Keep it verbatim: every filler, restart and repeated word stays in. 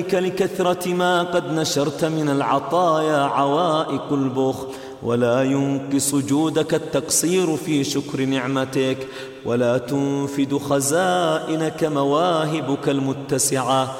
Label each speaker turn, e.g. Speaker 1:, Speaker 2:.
Speaker 1: لكثرة ما قد نشرت من العطايا عوائق البخل، ولا ينقص جودك التقصير في شكر نعمتك، ولا تنفد خزائنك مواهبك المتسعة.